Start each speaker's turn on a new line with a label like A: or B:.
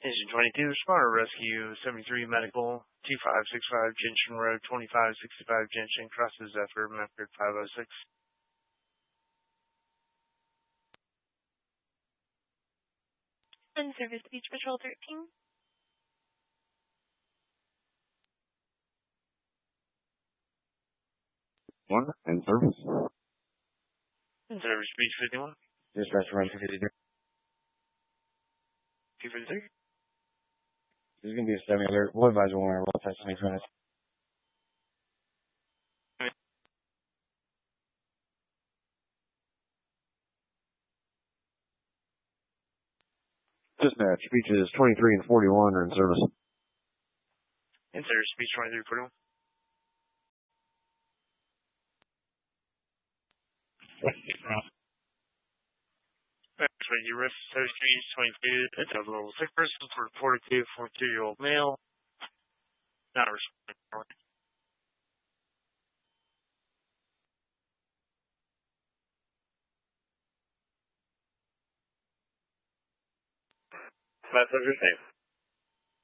A: Engine 22, responder rescue 73 medical 2565 Gentian Road 2565 Gentian crosses Zephyr Medford 506.
B: And service Beach Patrol 13.
C: One and service.
A: And service Beach 51.
C: Dispatch run 253.
A: 253.
C: This is going to be a 7 alert. We'll advise you when we're well past 20 minutes. Dispatch, beaches 23 and 41 are in service.
A: And service Beach 23 41. You risk service Beach 22. It's a level 6 person for 42-year-old male. Not responding. That's what you're saying.